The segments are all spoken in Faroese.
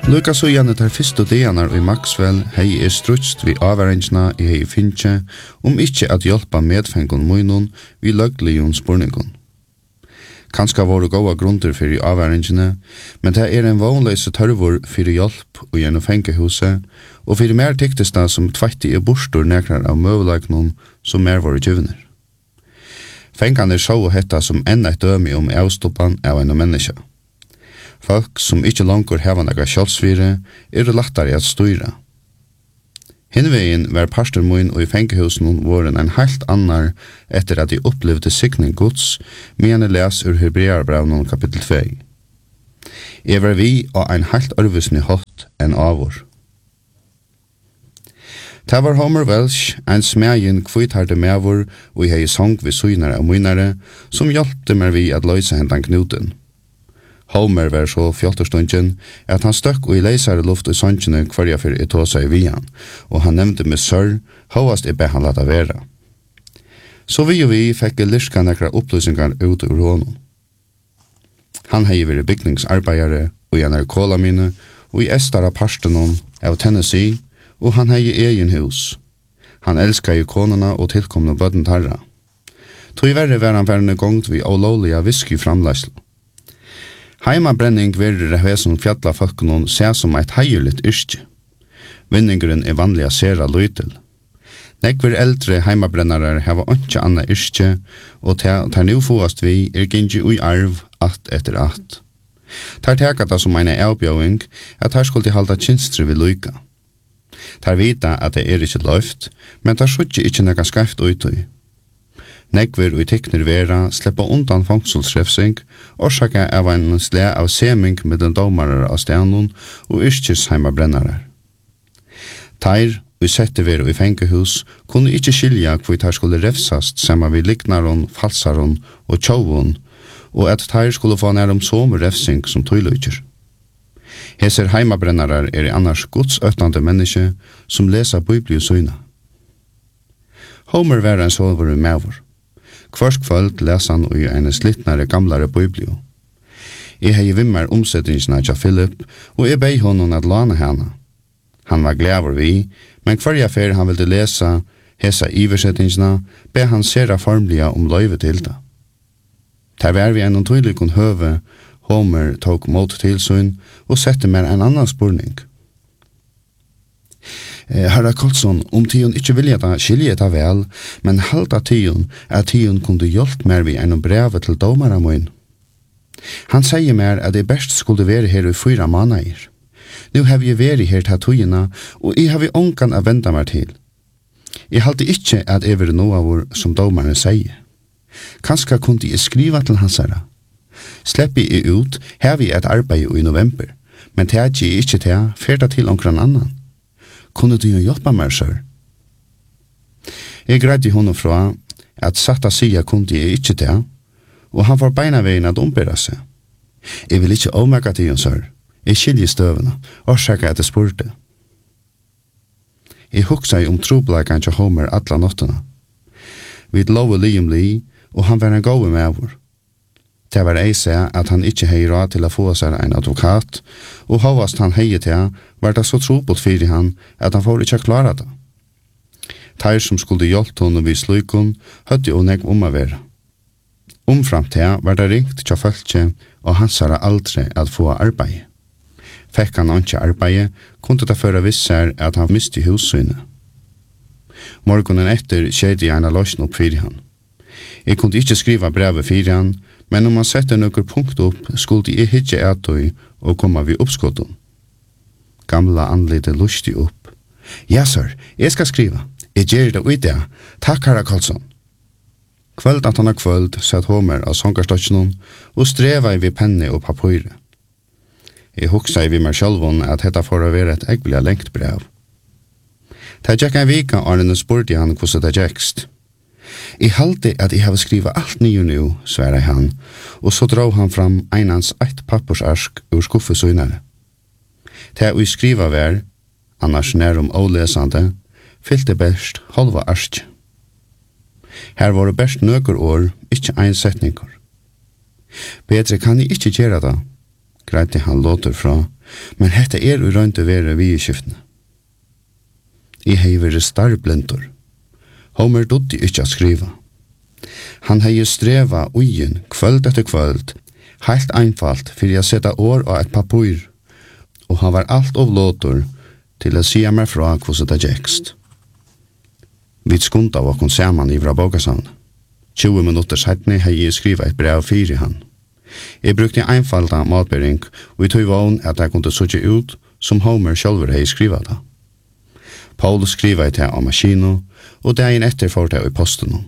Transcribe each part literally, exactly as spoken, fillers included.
Lukka så gjerne tar fyrste deanar i Maxwell hei er strutst vi avverensna i hei finnje om ikkje at hjelpa medfengon munnen vi løglion spurningon. Kanska våre gåa grunder fyrir avverensene, men det er en vanløse tørvor fyrir hjelp og gjennom fengehuset, og fyrir mer tiktesta som tveitti i borstor nekrar av møvelagnum som mer våre tjuvner. Fengane så hetta som enn eit dømi om avstoppan av en menneske. Folk som ikkje langer heva naga sjálfsvire er lattare at styra. Hinvegin var pastor mun og i fengehusen våren en helt annar etter at de opplevde signing gods, men jeg les ur Hebrearbrevnen kapittel två. Jeg var vi og en helt arvusni hot enn avur. Det var Homer Welsh, en smegin kvitharde mevor og jeg hei sång vi synare og mynare, som hjelpte meg vi at løysa hendan knuten. Homer var så fjortorstunden at han støkk og i leisare luft i sångene kvarja for i tåsa i vian, og han nevnte med sør, hovast i be han lata vera. Så vi og vi fikk lirka nekra opplysningar ut ur honom. Han hei vært bygningsarbeidare og i en kola mine, og i estara parstenon av Tennessee, og han hei egen hus. Han elska i konana og tilkomna bøtten tarra. Tog verre var han værende gongt vi olovliga whisky framleislo. Heimabrenning verir hesson fjalla folkenon se som eit heiuligt yrkje. Vinningren er vanliga sera løytel. Nekver eldre heimabrennarar hava ikkje anna yrkje, og tar nu foast vi er gingi ui arv at etter at. Tar teka det som eine avbjøving at her skulle halda kinstre vi luka. Tar vita at det er ikkje løyft, men tar sjutje ikkje nega skreft utøy. Nekver og tekner vera sleppa undan fangsulsrefsing, orsaka av en sle av seming med den domarar av stenon og yrkjes heimabrennarar. Teir og sette vera i fengehus kunne ikkje skilja hvor teir skulle refsast sama vi liknaron, falsaron og tjovon, og at teir skulle få nær om som refsing som tøyløyker. Heser heimabrennarar er i annars godsøttande menneske som lesa bibliosøyna. Homer var en sovere mevor. Kvart kvöld lesa han i en slittnare gamlare biblio. Jeg hei vimmer omsettingsna til Philip, og jeg bei honom at lana hana. Han var glæver vi, men hver jeg fer han ville lesa hesa iversettingsna, be han sera formliga om løyve til det. Der var vi en tydelig høve, Homer tok mot tilsyn, og sette mer en annan spurning. Herra Kolsson, om tion ikkje vilja da skilje ta vel, men halda tion at tion kunde hjelpt mer vi enn brevet til domara moin. Han sier mer at det best skulle være her i fyra måneder. Nu har vi vært her til togina, og jeg har vi ongan å venda meg til. Jeg halte ikkje at jeg var noe av som domaren sier. Kanskje kunne jeg skriva til hans herra. Slipper jeg ut, har vi et arbeid i november, men det er ikke ikkje til, ferda til omkran annan. Kunne du jo hjelpa meg, sør? Jeg greide honom fra at satta sida kunne jeg ikkje til, og han var beina veien at ombera seg. Jeg vil ikkje omega til, sør. Jeg skiljer støvene, og sjekka etter spurte. Jeg huksa om troblagan til Homer alla nottena. Vi love Liam Lee, og han var en gode medvor. Det var ei seg at han ikkje hei råd til å få seg en advokat, og hovast han hei til, var det så trobult fyrir han at han får ikkje klara det. Teir som skulle hjelpt honom vid slukon, høtti og negv om å være. Omframt til var det ringt til fölkje, og han sa aldri at få arbeid. Fekk han ikke arbeid, kunne det føre visser at han miste hussynet. Morgonen etter skjedde jeg en løsning opp fyrir han. Jeg kunne ikke skriva brevet fyrir han, men om man setter noen punkt opp, skulle jeg hitje etøy og komme vid oppskottet. Gamla anlite lustig opp. Ja, sir, jeg skal skriva. Jeg gjør det ut det. Takk, herra Karlsson. Kvöld at han har kvöld, satt Homer av sångarstøtjen og streva i vid penne og papyre. Jeg huksa i vid meg sjølvån at dette får å være et eggelig lengt brev. Det gikk en vika, Arne spurte han hvordan det gikst. Jeg halte at jeg har skrivet alt nye nu, svære han, og så drar han fram einans eit pappersarsk ur skuffesøynare. Det vi skriva var, annars nærum ålesande, fyllte best halva arsk. Her var det best nøkker år, ikkje ein setningur. Bedre kan jeg ikkje gjøre det. greide han låter fra, men hette er ui rønt å være vi i skiftene. I hei vært starblindur. Homer dodde ikke å skriva. Han hei streva uien kvöld etter kvöld, heilt einfalt fyrir å sette år og et papur, og han var alt av låter til å sia meg fra hvordan det gjekst. Vi skunda var kon saman i vra bogasavn. tjue minutter setne hei jeg skriva et brev fyrir han. Jeg brukte einfalda matbering, og vi tog vogn at jeg kunne suttje ut som Homer sjálfur hei skriva det. Paul skriva et her av maskino, og dagen etter får det i posten.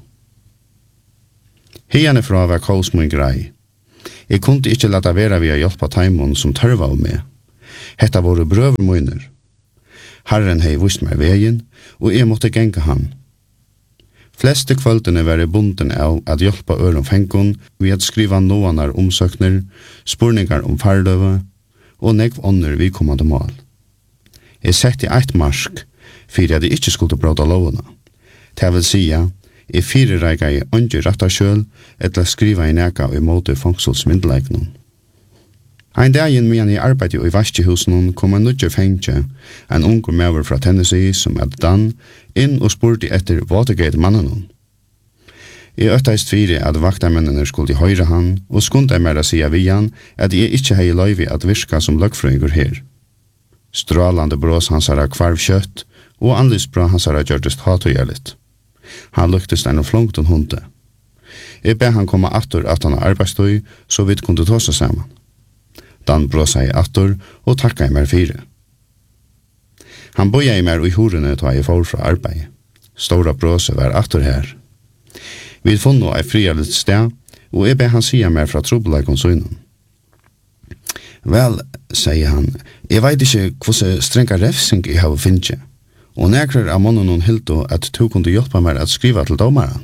Hiane fra var kaos min grei. Jeg kunne ikke lata vera vi a hjelpa taimon som tørva av meg. Hetta voru brøver munner. Herren hei vist meg vegin, og jeg måtte genga han. Fleste kvöldene var bunden av at hjelpa øren fengon, vi at skriva noanar omsøkner, spurningar om fardøve, og negv ånder vi kommande mål. Jeg sett i eit marsk, fyrir at jeg ikkje skulle bråda lovene. Det vil sia, jeg fyrir reika i åndje ratta sjøl, etla skriva i neka i måte fangsolsmyndeleiknum. Ein dagen medan jeg arbeidde i vaskehusen kom en nødje fengje, en ungur mever fra Tennessee som er Dan, inn og spurte etter Watergate-mannen. Jeg øttaist fyrir at vaktamennene skulle høyre han, og skunde meg å sia vi han at jeg ikke hei løyvi at virka som løgfrøyngur her. Strålande brås hans har kvarv kjøtt, og anlysbra hans har gjørtest hatøyerligt. Han luktest en flongton hunde. Jeg ber han komme atter at han har arbeidstøy, så vidt kunne ta seg saman. Dan bråsa i atter og takka i mer fire. Han boja i mer i horene ta i for fra arbeid. Stora bråse var atter her. Vi funno ei fria litt sted, og jeg ber han sia mer fra trobeleikon søgnen. Vel, sier han, jeg veit ikke hvordan strenga refsing jeg har finnje, og nekrar av månen noen hildo at du kunne hjelpa meg at skriva til domaren.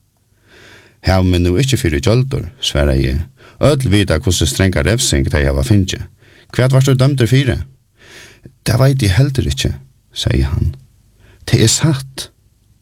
Hev men nu ikkje fyrir gjøldur, sverre jeg. Ødel vita hvordan strenga refsing de hava finnje. Hva var du dømter fire? Det veit jeg heldur ikkje, sier han. Det er satt.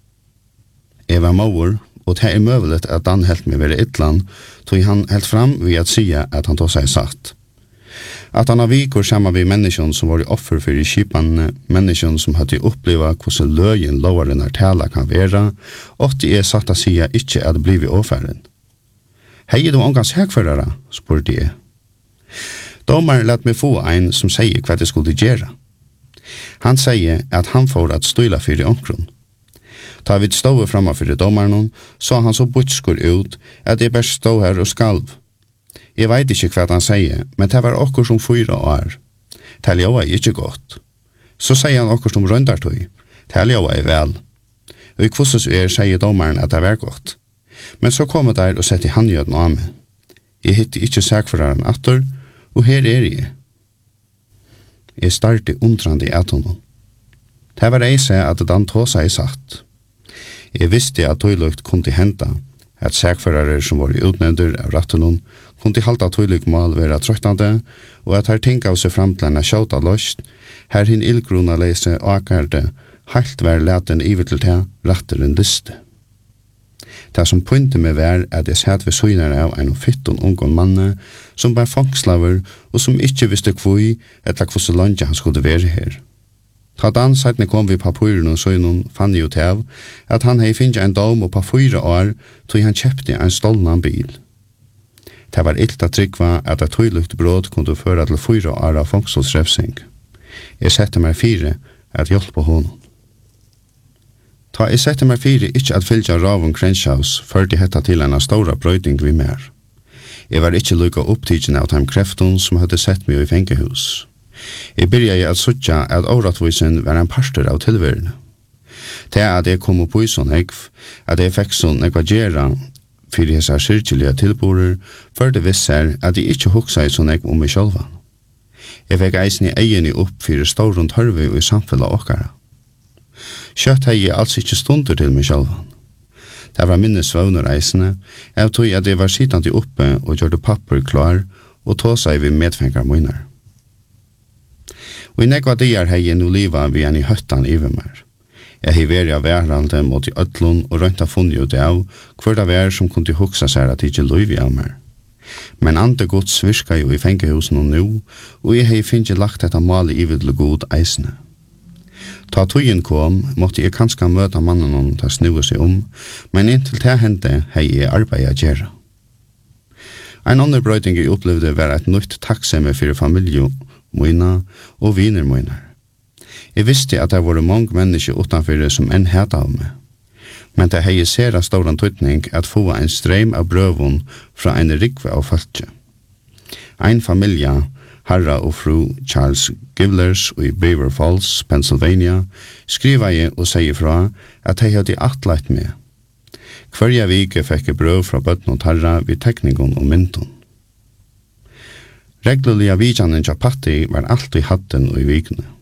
Jeg var mauer, og det er møvelet at han helt meg være ytland, tog han helt fram ved at sia at han tog seg satt. At han har vikur sammen med menneskene som var i offer for i kipane, menneskene som hadde oppleva hvordan løyen lovaren er tala kan være, og det er satt å sia ikkje at det blivet åfæren. Hei du omgangs hekførere, spurte jeg. Domar lett meg få ein som sier hva det skulle gjøre. Han sier at han får at støyla fyrir omkron. Ta vi ståi framma fyrir domaren, så han så butskur ut at jeg bare stå her og skalv. Jeg veit ikke hva han sier, men det var okkur som fyra år. Det ljøva er ikke godt. Så sier han okkur som røndartøy. Det ljøva er vel. Og i kvosses er sier domaren at det var godt. Men så kom jeg der og sett i handgjøden av meg. Jeg hitte ikke sakføraren atter, og her er jeg. Jeg starte undrande i atonen. Det var jeg seg at den tog seg satt. Jeg visste at tøylukt kunne henta, at sakførere som var utnevnder av rattenon kunne halta tøylukt mål være trøttande, og at her ting av seg fram til en sjåta løst, her hin ildgruna leise akarte, halt var leten iver til te, ratteren liste. Det som pointet med var at jeg satt ved søgnere av en fytton ungon manne som var fangslaver og som ikke visste kvui etter hvordan landet han skulle være her. Ta dan seitne kom vi på papyren og søgnen fann jo til at han hei finnet en dom og på fyra år tog han kjøpte en stolnan bil. Det var illt at trykva at et tøylukt brot kunne føre til fyra år av fangstolsrefsing. Jeg sette meg fire at hjelpe honom. Ta jeg sette meg fire ikke at fylgja Ravon Crenshaws før de hetta til en stora brøyding vi mer. Jeg var ikke lukka opptidgen av de krefton som hadde sett meg i fengehus. Jeg byrja i at suttja at åratvisen var en parster av tilværende. Det er at jeg kom opp i sånn ekv, at jeg fikk sånn ekva gjerra fyrir hessa kyrkjelige tilborer, før det visser at jeg ikke hoksa i sånn ekv om meg sjálva. Jeg fikk eisen i egen opp fyrir stårund hørve i samfellet okkara. Kjøtt hei jeg altså ikke stunder til meg sjálvan. Det var minne svøvnereisene, jeg tog at jeg var sittande oppe og gjørte papper klar og tog seg ved medfengar munner. Og i nekva dier hei jeg nu liva vi en i høttan iver mer. Jeg hei veri av værhalde mot i øtlun og rønta funnet ut av hver det var som kunne hoksa seg at ikke løyvi av mer. Men ande gods virka jo i fengehusen og nu, og jeg hei finnje lagt dette malet i vidle god eisne. Ta tøyen kom, måtte jeg kanskje møte mannen om til å snue seg om, men inntil det hendte hei jeg arbeid å gjøre. En annen brøyding jeg opplevde var et nytt takksemme for familie mine og viner mine. Jeg visste at det var mange mennesker utenfor som enn heta av meg. Men det hei ser av stor tøytning at få en streim av brøvun fra en rikve av falske. Ein familie, herra og fru Charles Givlers i Beaver Falls, Pennsylvania, skriver jeg og sier fra at de hadde atleit med. Hverja vike fikk jeg brøv fra bøtten og tarra vid teknikon og myndon. Reglulige vidjanen til Patti var alltid hatten og i vikene.